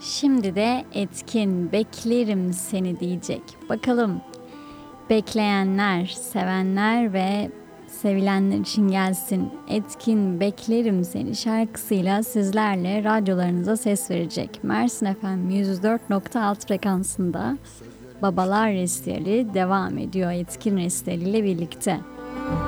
Şimdi de Etkin beklerim seni diyecek. Bakalım bekleyenler, sevenler ve sevilenler için gelsin. Etkin beklerim seni şarkısıyla sizlerle radyolarınıza ses verecek. Mersin FM 104.6 frekansında Babalar Resitali devam ediyor Etkin Resitali ile birlikte.